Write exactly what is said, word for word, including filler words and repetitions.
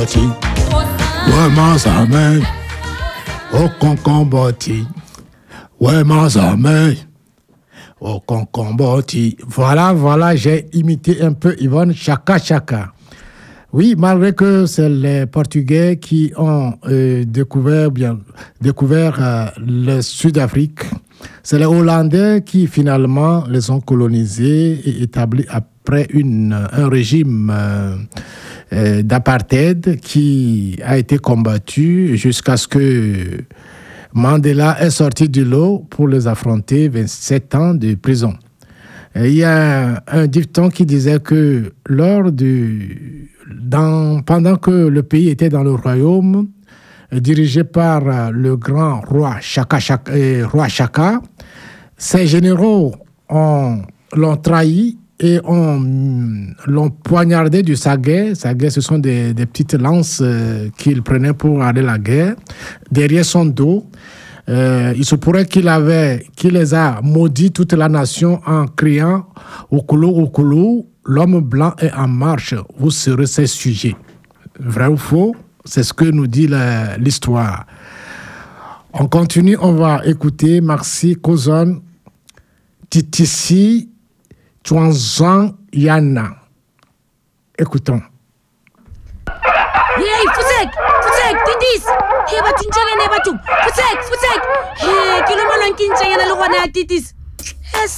concombati. Ouais, ma zamé. Au concombati. Ouais, ma zamé. Au concombati. Voilà, voilà, j'ai imité un peu Yvonne Chaka Chaka. Oui, malgré que c'est les Portugais qui ont euh, découvert, bien, découvert euh, le Sud-Afrique, c'est les Hollandais qui finalement les ont colonisés et établis après une, un régime euh, euh, d'apartheid qui a été combattu jusqu'à ce que Mandela est sorti du lot pour les affronter vingt-sept ans de prison. Et il y a un, un dicton qui disait que lors du, dans, pendant que le pays était dans le royaume, dirigé par euh, le grand roi Chaka, Chaka, euh, roi Chaka, ses généraux ont, l'ont trahi et ont, l'ont poignardé du saguet. Saguet, ce sont des, des petites lances euh, qu'il prenait pour aller à la guerre, derrière son dos. Euh, il se pourrait qu'il avait, qu'il les a maudit toute la nation en criant « Okolo, Okolo, l'homme blanc est en marche, vous serez ses sujets ». Vrai ou faux? C'est ce que nous dit la, l'histoire. On continue, on va écouter Marcy Kozon, Titisi, Chouanzan Yana. Écoutons. Hey, Fusek, Fusek, Titis. Hey, batun chale ne batu. Fusek, Fusek. Hey, kilo malon kincha yana lugwana Titis.